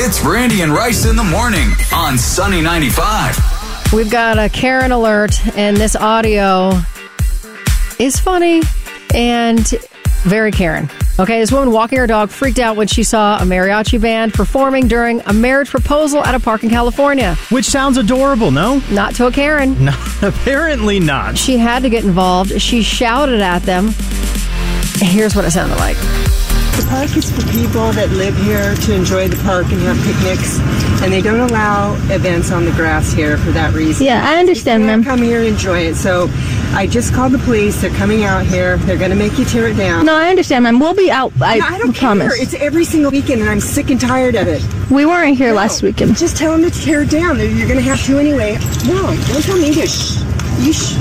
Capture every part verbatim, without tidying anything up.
It's Randy and Rice in the morning on Sunny ninety-five. We've got a Karen alert, and this audio is funny and very Karen. Okay, this woman walking her dog freaked out when she saw a mariachi band performing during a marriage proposal at a park in California. Which sounds adorable, no? Not to a Karen. No, apparently not. She had to get involved. She shouted at them. Here's what it sounded like. The park is for people that live here to enjoy the park and have picnics, and they don't allow events on the grass here for that reason. Yeah, I understand, you can't ma'am. come here and enjoy it. So I just called the police. They're coming out here. They're going to make you tear it down. No, I understand, ma'am. We'll be out. I, No, I don't promise. care. It's every single weekend, and I'm sick and tired of it. We weren't here last No, weekend. Just tell them to tear it down. You're going to have to anyway. No, don't tell me to shh. You shh.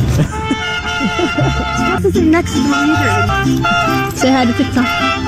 Stop sitting next to me either. Say hi to TikTok.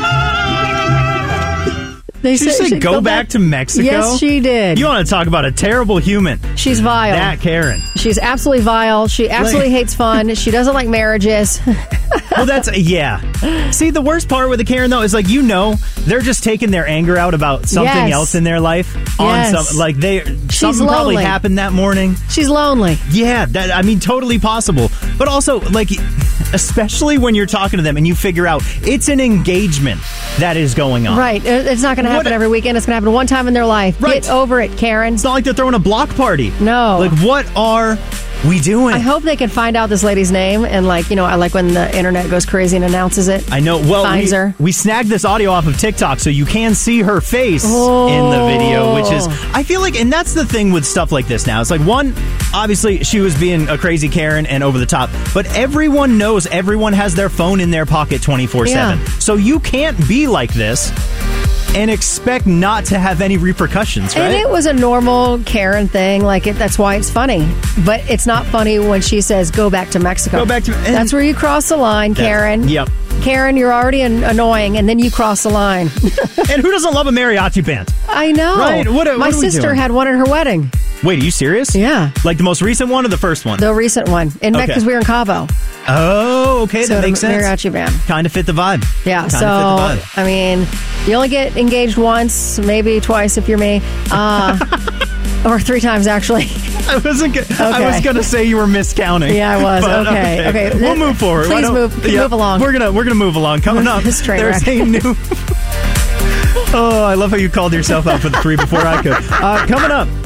They Did you said say she'd go back to Mexico? Yes, she did. You want to talk about a terrible human. She's vile. That Karen. She's absolutely vile. She absolutely hates fun. She doesn't like marriages. Well, that's, yeah. See, the worst part with the Karen, though, is like, you know, they're just taking their anger out about something Yes. else in their life. On Yes. some, like, they, something probably lonely. happened that morning. She's lonely. Yeah, that, I mean, totally possible. But also, like, especially when you're talking to them and you figure out it's an engagement that is going on. Right. It- It's not going to happen What- every weekend. It's going to happen one time in their life. Right. Get over it, Karen. It's not like they're throwing a block party. No. Like, what are we doing? I hope they can find out this lady's name and, like, you know, I like when the internet goes crazy and announces it. I know. Well, Finds we, her. we snagged this audio off of TikTok, so you can see her face Oh. in the video, which is, I feel like, and that's the thing with stuff like this now. It's like, one, obviously, she was being a crazy Karen and over the top, but everyone knows everyone has their phone in their pocket twenty-four seven. Yeah. So you can't be like this and expect not to have any repercussions, right? And it was a normal Karen thing. Like, it, that's why it's funny. But it's not funny when she says, go back to Mexico. Go back to- and- That's where you cross the line, That's- Karen. Yep. Karen, you're already an- annoying, and then you cross the line. And who doesn't love a mariachi band? I know. Right, what- what My are we sister doing? had one at her wedding. Wait, are you serious? Yeah. Like the most recent one or the first one? The recent one. In Okay. because we were in Cabo. Oh, okay, So that the makes sense. mariachi band. Kind of fit the vibe. Yeah, Kinda so, fit the vibe. I mean, you only get engaged once, maybe twice if you're me. Uh, or three times, actually. I wasn't. Go- I Okay. was gonna say you were miscounting. Yeah, I was. But, Okay, okay. We'll move forward. Why Please don't- move- yeah, move along. We're gonna we're gonna move along. Coming up, This train there's wreck. a new. Oh, I love how you called yourself out for the three before I could. Uh, coming up,